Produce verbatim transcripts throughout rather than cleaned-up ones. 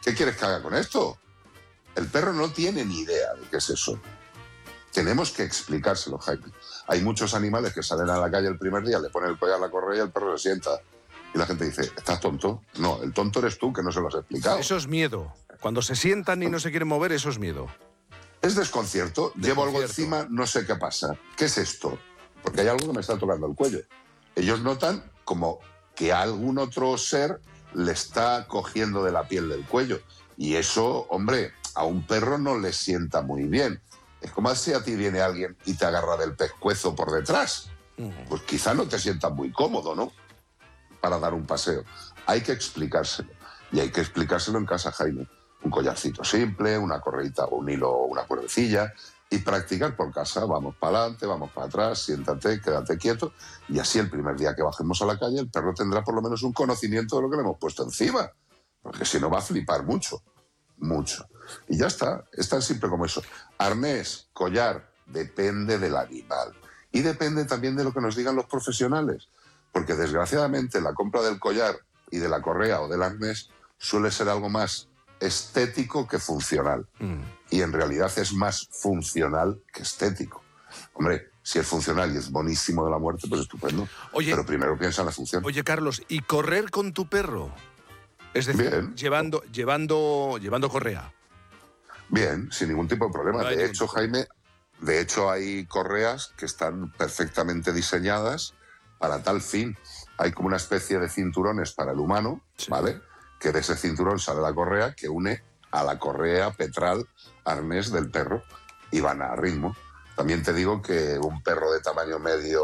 ¿Qué quieres que haga con esto? El perro no tiene ni idea de qué es eso. Tenemos que explicárselo, Jaime. Hay muchos animales que salen a la calle el primer día, le ponen el collar a la correa y el perro se sienta. Y la gente dice, ¿estás tonto? No, el tonto eres tú, que no se lo has explicado. Eso es miedo. Cuando se sientan y no se quieren mover, eso es miedo. Es desconcierto. desconcierto. Llevo algo encima, no sé qué pasa. ¿Qué es esto? Porque hay algo que me está tocando el cuello. Ellos notan como que algún otro ser le está cogiendo de la piel del cuello. Y eso, hombre, a un perro no le sienta muy bien. Es como si a ti viene alguien y te agarra del pescuezo por detrás. Pues quizá no te sientas muy cómodo, ¿no? Para dar un paseo. Hay que explicárselo. Y hay que explicárselo en casa, Jaime. Un collarcito simple, una correita o un hilo o una cuerdecilla. Y practicar por casa. Vamos para adelante, vamos para atrás, siéntate, quédate quieto. Y así el primer día que bajemos a la calle, el perro tendrá por lo menos un conocimiento de lo que le hemos puesto encima. Porque si no va a flipar mucho. Mucho. Y ya está. Es tan simple como eso. Arnés, collar, depende del animal. Y depende también de lo que nos digan los profesionales. Porque desgraciadamente la compra del collar y de la correa o del arnés suele ser algo más estético que funcional. Mm. Y en realidad es más funcional que estético. Hombre, si es funcional y es buenísimo de la muerte, pues estupendo. Oye, pero primero piensa en la función. Oye, Carlos, ¿y correr con tu perro? Es decir, Bien. llevando, llevando, llevando correa. Bien, sin ningún tipo de problema. No de hecho, Jaime, de hecho hay correas que están perfectamente diseñadas para tal fin. Hay como una especie de cinturones para el humano, sí. ¿Vale? Que de ese cinturón sale la correa que une a la correa petral arnés del perro y van a ritmo. También te digo que un perro de tamaño medio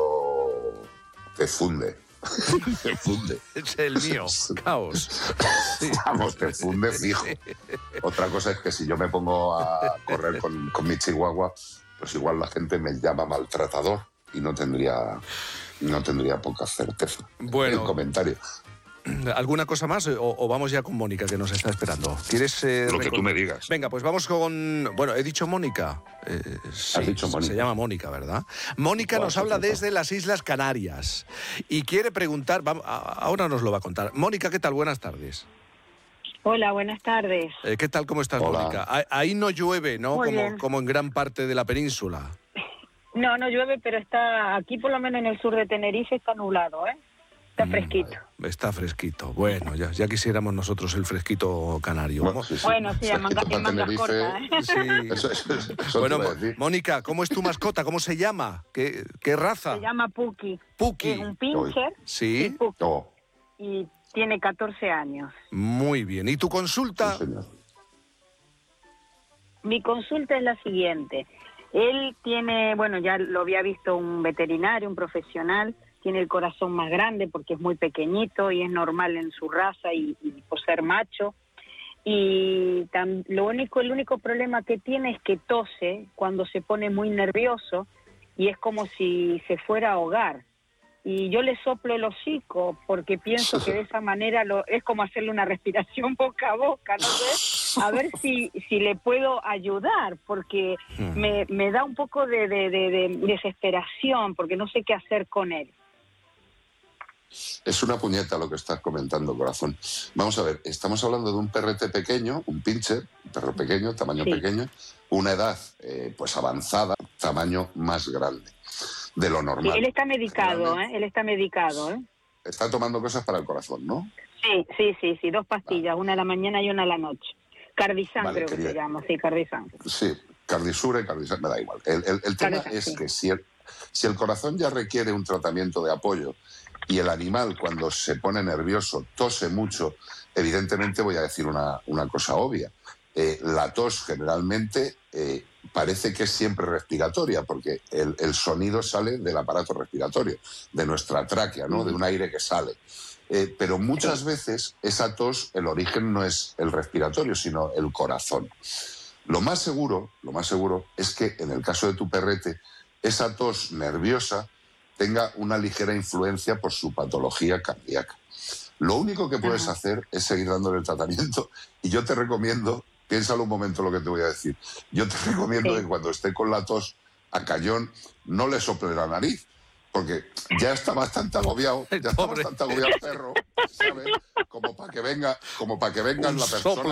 te funde. Te funde. Es el mío, caos. Sí. Vamos, te funde fijo. Otra cosa es que si yo me pongo a correr con, con mi chihuahua, pues igual la gente me llama maltratador y no tendría, no tendría poca certeza. Bueno. El comentario. ¿Alguna cosa más o, o vamos ya con Mónica, que nos está esperando? ¿Quieres eh, lo que tú me digas? Venga, pues vamos con... Bueno, he dicho Mónica. Eh, sí, Has dicho Mónica. Se llama Mónica, ¿verdad? Mónica nos habla desde las Islas Canarias y quiere preguntar... Vamos, ahora nos lo va a contar. Mónica, ¿qué tal? Buenas tardes. Hola, buenas tardes. Eh, ¿Qué tal? ¿Cómo estás, Hola. Mónica? Ahí no llueve, ¿no? Muy Como, bien. como en gran parte de la península. No, no llueve, pero está aquí, por lo menos en el sur de Tenerife, está nublado, ¿eh? Está fresquito. Mm, está fresquito. Bueno, ya, ya quisiéramos nosotros el fresquito canario. Bueno, sí, sí. Bueno, sí, a manga, en mangas cortas, ¿eh? Sí. Eso, eso, eso bueno, Mónica, ¿cómo es tu mascota? ¿Cómo se llama? ¿Qué, qué raza? Se llama Puki. Puki. Es un pincher. Sí. Y, Puki. Oh. Y tiene catorce años. Muy bien. ¿Y tu consulta? Sí, señor. Mi consulta es la siguiente. Él tiene, bueno, ya lo había visto un veterinario, un profesional, tiene el corazón más grande porque es muy pequeñito y es normal en su raza y, y por ser macho. Y tam, lo único, el único problema que tiene es que tose cuando se pone muy nervioso y es como si se fuera a ahogar. Y yo le soplo el hocico porque pienso que de esa manera lo, es como hacerle una respiración boca a boca, no sé, a ver si, si le puedo ayudar, porque me, me da un poco de, de, de, de desesperación, porque no sé qué hacer con él. Es una puñeta lo que estás comentando, corazón. Vamos a ver, estamos hablando de un perrete pequeño, un pincher, un perro pequeño, tamaño sí. pequeño, una edad eh, pues avanzada, tamaño más grande de lo normal. Sí, él está medicado, ¿eh? Él está medicado, ¿eh? Está tomando cosas para el corazón, ¿no? Sí, sí, sí, sí, dos pastillas, vale. Una a la mañana y una a la noche. Cardisan, vale, creo quería... que se llama, sí, Cardisan. Sí, Cardisura y Cardisan, me da igual. El, el, el tema Cardisan, es sí. que si el, si el corazón ya requiere un tratamiento de apoyo y el animal cuando se pone nervioso tose mucho, evidentemente voy a decir una, una cosa obvia. Eh, la tos generalmente eh, parece que es siempre respiratoria, porque el, el sonido sale del aparato respiratorio, de nuestra tráquea, ¿no? De un aire que sale. Eh, pero muchas veces esa tos, el origen no es el respiratorio, sino el corazón. Lo más seguro, lo más seguro es que en el caso de tu perrete, esa tos nerviosa tenga una ligera influencia por su patología cardíaca. Lo único que puedes hacer es seguir dándole el tratamiento y yo te recomiendo, piénsalo un momento lo que te voy a decir, yo te recomiendo sí. que cuando esté con la tos a callón no le sople la nariz, porque ya está bastante agobiado, ya está bastante agobiado el perro, ¿sabes? Como para que venga, como para que venga la persona